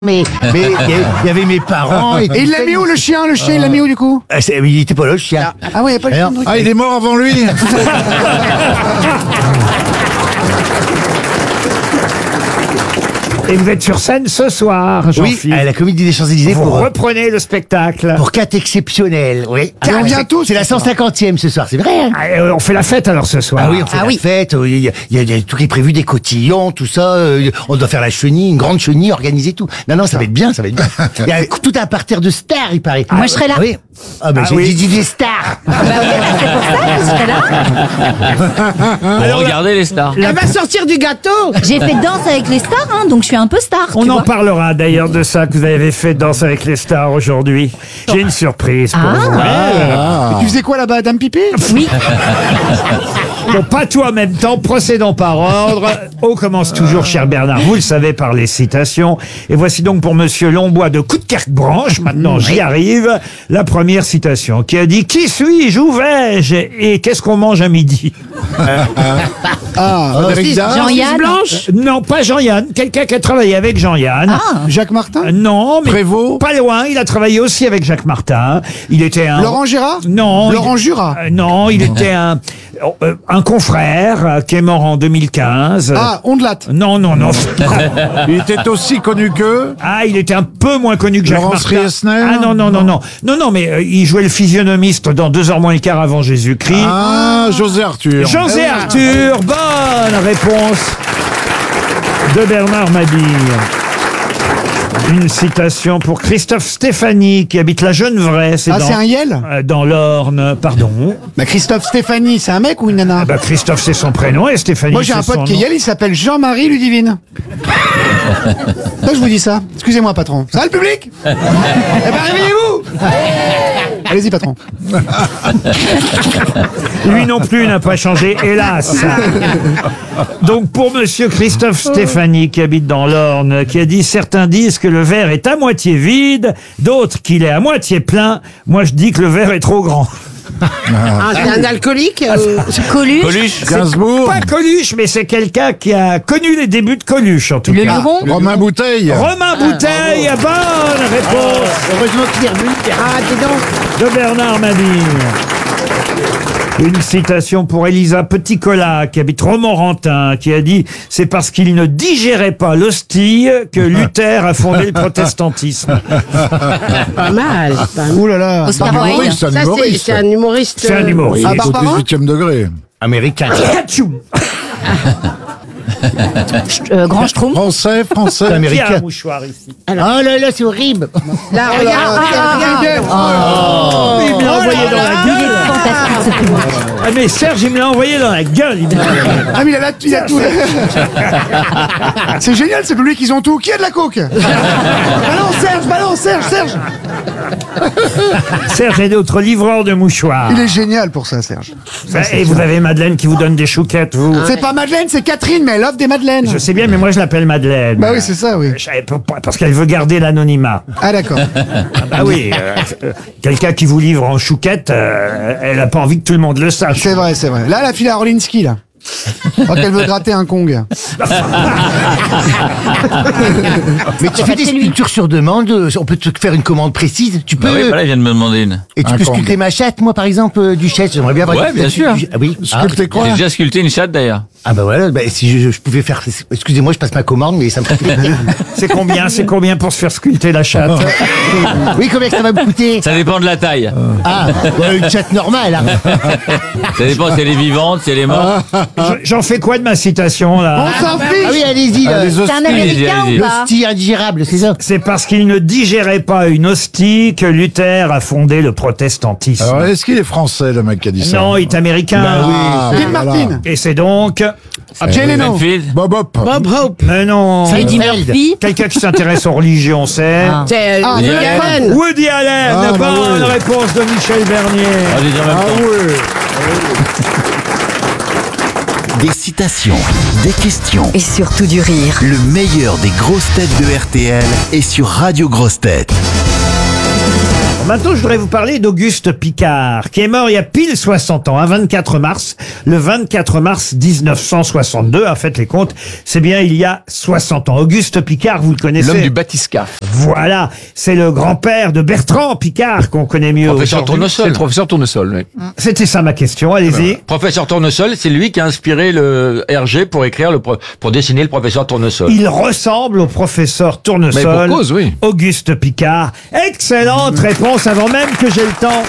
Mais il y avait mes parents. Et il l'a mis où le chien il l'a mis où du coup? Il était pas là, le chien. Ah ouais, il n'y a pas le chien. Ah, il est mort avant lui. Et vous êtes sur scène ce soir, Oui, Jean-Philippe. à la Comédie des Champs-Élysées Vous pour reprenez le spectacle. 4 exceptionnels. Oui. Ah, on vient tous C'est la ce soir. 150e ce soir, c'est vrai. Hein? On fait la fête alors ce soir. Ah oui, on fait la fête, il y a tout qui est prévu, des cotillons, tout ça, on doit faire la chenille, une grande chenille, organiser tout. Non, ça va être bien, ça va être bien. Il y a tout un parterre de stars, il paraît. Moi, je serai là. Ah oui. Ah ben, Ah j'ai oui. dit des stars. C'est pour ça que je serai là. Bon, regardez les stars. Elle va sortir du gâteau. J'ai fait Danse avec les stars, hein, donc je suis un peu star. On tu en vois. parlera d'ailleurs de ça que vous avez fait Danse avec les stars aujourd'hui. J'ai une surprise pour vous. Et tu faisais quoi là-bas, Dame Pipi? Oui. Bon, pas tout en même temps, procédons par ordre. On commence toujours, cher Bernard, vous le savez, par les citations. Et voici donc pour Monsieur Lombois de Coudekerque-Branche, maintenant j'y arrive, la première citation qui a dit « Qui suis-je? Où vais-je? Et qu'est-ce qu'on mange à midi ?» Frédéric Dard. Jean-Yann. Blanche. Non, pas Jean-Yann, quelqu'un qui a travaillé avec Jean-Yann. Jacques Martin? Non, mais Prévost. pas loin, il a travaillé aussi avec Jacques Martin. Il était un... Laurent Gérard? Non. Laurent Jurat? Non, il était un confrère qui est mort en 2015. Ah, Ondelat. Non. Il était aussi connu que Ah, il était un peu moins connu que Jacques Laurence Martin. Riesner. Ah non, mais il jouait le physionomiste dans 2 heures moins le quart avant Jésus-Christ. Ah, José Arthur. José Arthur, bonne réponse de Bernard Mabille. Une citation pour Christophe Stéphanie qui habite la Genevraie. Ah, c'est un Yel? Dans l'Orne, pardon. Bah, Christophe Stéphanie, c'est un mec ou une nana? Bah, Christophe, c'est son prénom et Stéphanie, Moi j'ai un c'est pote son qui est nom. Yel, il s'appelle Jean-Marie Ludivine. Ça, je vous dis ça. Excusez-moi, patron. Ça va le public? Eh ben, réveillez-vous! Allez-y, patron. Lui non plus n'a pas changé, hélas. Donc pour Monsieur Christophe Stéphanie qui habite dans l'Orne, qui a dit « Certains disent que le verre est à moitié vide, d'autres qu'il est à moitié plein. Moi je dis que le verre est trop grand. » C'est un alcoolique Coluche. Coluche. Gainsbourg. Pas Coluche, mais c'est quelqu'un qui a connu les débuts de Coluche en tout Le cas. Luron. Romain Bouteille. Romain Bouteille, bonne réponse Heureusement qu'il est revenu. Ah, dis donc. de Bernard Mabille. Une citation pour Elisa Petitcola, qui habite Romorantin, qui a dit « C'est parce qu'il ne digérait pas l'hostie que Luther a fondé le protestantisme. Pas mal. Pas mal. Ouh là là. Oscar Humoriste, Wilde. c'est un Ça, humoriste. c'est un humoriste. » C'est un humoriste. Ah, Il est au Barbara 18e degré. Américain. Atchoum. Grand Schtroumpf. Français. C'est Qui a américain. un mouchoir ici? Oh là là, c'est horrible. Là, regarde. Il me l'a envoyé dans la Il gueule. est fantastique ce film. Ah mais Serge, il me l'a envoyé dans la gueule. Ah, mais il a tout. C'est génial, ce public, ils ont tout. Qui a de la coke? Balance, Serge. Serge est notre livreur de mouchoirs. Il est génial pour ça, Serge. Et vous avez Madeleine qui vous donne des chouquettes, vous. C'est pas Madeleine, c'est Catherine, mais elle offre des madeleines. Je sais bien, mais moi je l'appelle Madeleine. Bah oui, c'est ça, oui. Parce qu'elle veut garder l'anonymat. Ah, d'accord. Bah oui, quelqu'un qui vous livre en chouquette, elle a pas envie que tout le monde le sache. C'est vrai. Là, la fille à Orlinski, là. Quand elle veut gratter un Kong. Mais tu fais des sculptures sur demande, on peut te faire une commande précise. Tu peux. Bah oui, voilà, il vient de me demander une. Et tu Un peux Kong. sculpter ma chatte, moi par exemple, du chef. J'aimerais bien avoir. Ouais, bien sûr. Ah oui. Sculpter quoi? J'ai déjà sculpté une chatte d'ailleurs. Ah bah voilà, bah, si je pouvais faire. Excusez-moi, je passe ma commande, mais ça me ferait plaisir. C'est combien pour se faire sculpter la chatte? Oui, combien que ça va me coûter? Ça dépend de la taille. Ah, bah, une chatte normale. Hein. Ça dépend si elle est vivante, si elle est morte. J'en fais quoi de ma citation là? On s'en Ah fiche. oui, allez-y. là. Les C'est un hosties. américain allez-y. ou pas? L'hostie indigérable, c'est ça. C'est parce qu'il ne digérait pas une hostie que Luther a fondé le protestantisme. Alors, est-ce qu'il est français, le mec qui a dit ça? Non, il est américain. Ah, Dean voilà. Martin. Et c'est donc... Jay Leno. Renfield. Bob Hop. Bob Hope. Mais non. Eddie Murphy. Quelqu'un qui s'intéresse aux religions, c'est... C'est Ah, Woody Woody Allen. Woody Allen. Ah, bah Bonne oui. réponse de Michel Bernier. Ah, j'ai dit en même Ah temps. oui. Des citations, des questions. Et surtout du rire. Le meilleur des grosses têtes de RTL est sur Radio Grosses Têtes. Maintenant, je voudrais vous parler d'Auguste Piccard, qui est mort il y a pile 60 ans, le 24 mars 1962. Faites les comptes, c'est bien il y a 60 ans. Auguste Piccard, vous le connaissez. L'homme du bathyscaphe. Voilà, c'est le grand-père de Bertrand Piccard, qu'on connaît mieux Professeur aujourd'hui. C'est le professeur Tournesol, oui. C'était ça ma question, allez-y. Professeur Tournesol, c'est lui qui a inspiré le Hergé pour écrire pour dessiner le professeur Tournesol. Il ressemble au professeur Tournesol. Mais pour cause, oui. Auguste Piccard. Excellente réponse avant même que j'ai le temps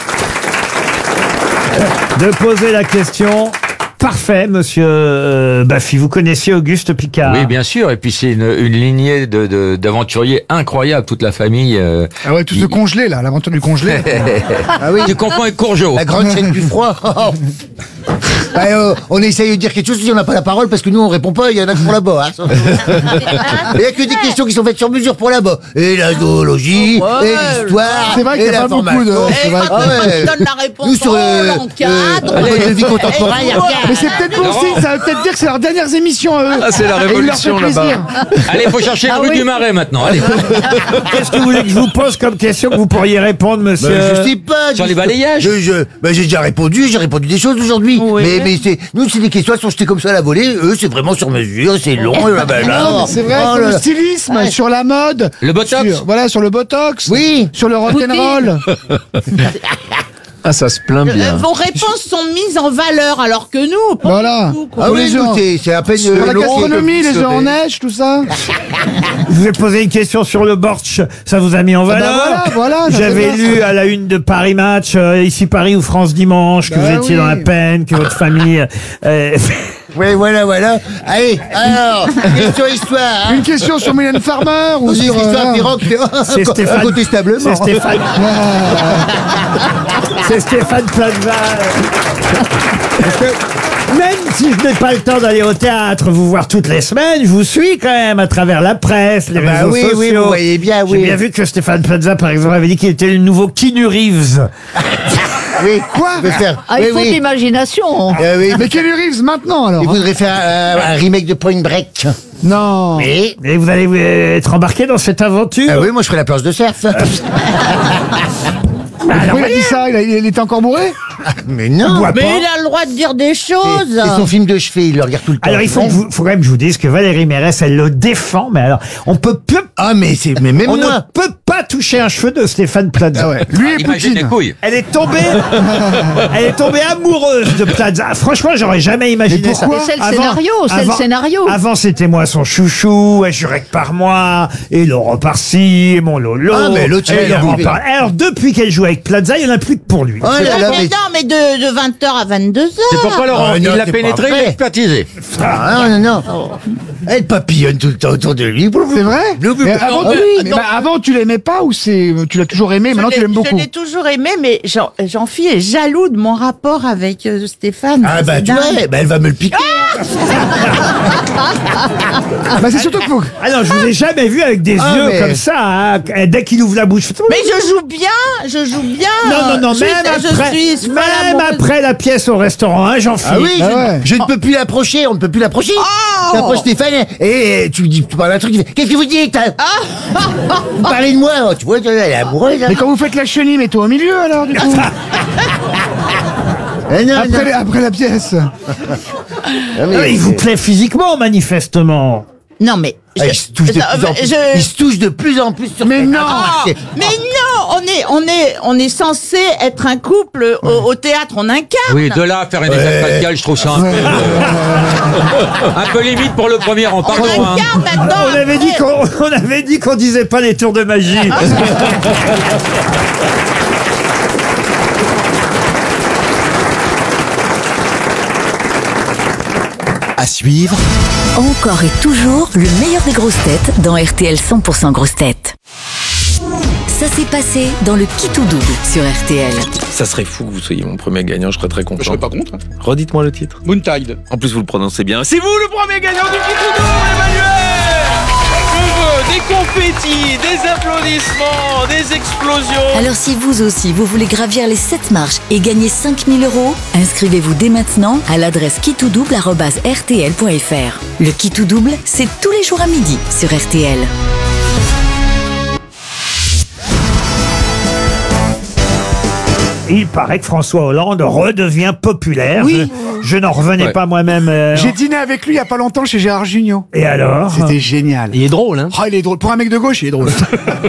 de poser la question. Parfait, monsieur Baffy. Vous connaissiez Auguste Piccard? Oui, bien sûr. Et puis c'est une lignée d'aventuriers incroyables, toute la famille. Ah ouais, tout ce congelé là, l'aventure du congelé. Ah oui. Tu confonds avec Courgeot. La grande chaîne du froid. On essaye de dire quelque chose si on n'a pas la parole parce que nous on répond pas, il y en a que pour là-bas. Hein. Il n'y a que des questions qui sont faites sur mesure pour là-bas. Et la zoologie, et l'histoire. C'est vrai qu'il et y a la pas beaucoup de. formation. c'est vrai que- Ah ouais. donne la réponse Nous sur l'encadre. le mode de vie contemporain, il y a rien. Mais c'est peut-être bon signe, ça veut peut-être dire que c'est leurs dernières émissions à eux. Ah, c'est la Et il leur fait révolution, plaisir. là-bas. Allez, faut chercher rue du Marais maintenant. Allez. Qu'est-ce que vous voulez que je vous pose comme question que vous pourriez répondre, monsieur? Je sais pas. Sur les balayages. J'ai déjà répondu, j'ai répondu des choses aujourd'hui. Oui. Mais nous, c'est des questions, elles sont jetées comme ça à la volée. Eux, c'est vraiment sur mesure, c'est long. Non, mais c'est vrai, Oh sur là le là. stylisme, sur la mode. Le botox. Voilà, sur le botox. Oui. Sur le rock'n'roll. Ah, ça se plaint bien. Vos réponses sont mises en valeur, alors que nous, pas Voilà. du tout, quoi. Ah Pour oui, les gens. c'est à peine Sur la long. gastronomie, les œufs en neige, tout ça. Je vous ai posé une question sur le Borch, ça vous a mis en valeur. voilà, ça J'avais fait lu à la une de Paris Match, ici Paris ou France Dimanche, que Bah vous étiez oui. dans la peine, que votre famille... Oui, voilà. Allez, alors, question histoire. Hein. Une question sur Mylène Farmer ou Une sur. histoire Pirogue, C'est Stéphane. incontestablement. C'est Stéphane. C'est Stéphane Plaza. Parce que même si je n'ai pas le temps d'aller au théâtre vous voir toutes les semaines, je vous suis quand même à travers la presse, les Bah réseaux oui, sociaux. oui, vous voyez bien, oui. J'ai bien vu que Stéphane Plaza, par exemple, avait dit qu'il était le nouveau Keanu Reeves. Oui. Quoi Il veut faire. Ah, il oui, faut de oui. l'imagination. Oui. Mais Keanu Reeves maintenant alors. Il voudrait faire un remake de Point Break. Non. Et Et vous allez être embarqué dans cette aventure. oui, moi je ferai la planche de surf. Pourquoi il a dit ça il était encore bourré. Mais non. Bois Mais pas. il a le droit de dire des choses. C'est son film de chevet, il le regarde tout le temps. Alors il faut quand même que je vous dise que Valérie Mérès, elle le défend, mais alors on peut plus, Ah mais même on ne moi. peut pas toucher un cheveu de Stéphane Plaza. Ah ouais. Lui et Imagine les Poutine. couilles. Elle est tombée amoureuse de Plaza. Franchement, j'aurais jamais imaginé ça. pourquoi Mais c'est le scénario, c'est le scénario. Avant, c'était moi son chouchou, elle jurait que par moi, et Laurent par-ci, et mon Lolo. Ah, mais l'autre, et il a Laurent arrivé. par... Alors, depuis qu'elle joue avec Plaza, il n'y en a plus que pour lui. Oh là là, Mais mais... non, mais de 20h à 22h. C'est pourquoi Laurent, Ah, il non, l'a c'est pénétré, pas il vrai. l'a expertisé. Ah, non. Elle papillonne tout le temps autour de lui. C'est vrai. Blou, blou, Mais blou. avant, Ah oui, mais donc- avant, tu l'aimais pas ou tu l'as toujours aimé, maintenant tu l'aimes beaucoup. Je l'ai toujours aimé, mais Jean-Phi est jaloux de mon rapport avec Stéphane. Ah bah C'est tu dingue. vois, bah, elle va me le piquer. Bah c'est surtout que faut. Ah non, je vous ai jamais vu avec des Ah, yeux mais- comme ça, hein. Dès qu'il ouvre la bouche. Mais je joue bien. Non, même après la pièce au restaurant, hein, Ah oui, Ah ouais. je ne peux plus l'approcher, on ne peut plus l'approcher. Oh. T'approches Stéphane et tu parles un truc, tu fais, qu'est-ce que vous dites hein Vous parlez de moi, oh, tu vois, elle est amoureuse. Hein. Mais quand vous faites la chenille, mets-toi au milieu alors du coup. Non, Après la pièce. Il vous plaît physiquement, manifestement. Non, mais... Ah, il se touche de plus en plus. Il se touche de plus en plus sur Mais cette- non. Ah, c'est- Mais non, on est censé être un couple au théâtre, on incarne. Oui, de là à faire une effet facial, je trouve ça un peu limite pour le premier rang. On Pardon. Hein. incarne maintenant. On avait dit qu'on disait pas les tours de magie. À suivre, Encore et toujours le meilleur des grosses têtes dans RTL 100% grosses têtes. Ça s'est passé dans le qui tout double sur RTL. Ça serait fou que vous soyez mon premier gagnant, je serais très content. Je serais pas contre. Redites-moi le titre. Moontide. En plus, vous le prononcez bien. C'est vous le premier gagnant du Kitoudou, Emmanuel. Je veux des confettis, des applaudissements, des explosions. Alors si vous aussi, vous voulez gravir les 7 marches et gagner 5000 €, inscrivez-vous dès maintenant à l'adresse kittoudouble@rtl.fr. Le qui tout double, c'est tous les jours à midi sur RTL. Il paraît que François Hollande redevient populaire. Oui. Je n'en revenais Ouais. pas moi-même. J'ai dîné avec lui il y a pas longtemps chez Gérard Jugnot. Et alors C'était génial. Il est drôle, hein. Ah, il est drôle. Pour un mec de gauche, il est drôle.